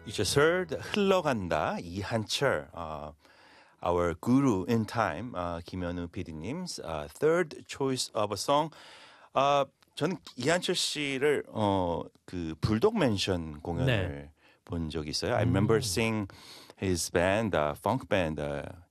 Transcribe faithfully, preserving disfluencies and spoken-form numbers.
You just heard 흘러간다 이한철, uh, our guru in time, uh, 김현우 피디님's uh, third choice of a song. Uh, 저는 이한철 씨를 어, 그 불독 맨션 공연을 네. 본 적이 있어요. I remember seeing his band, uh, funk band, uh,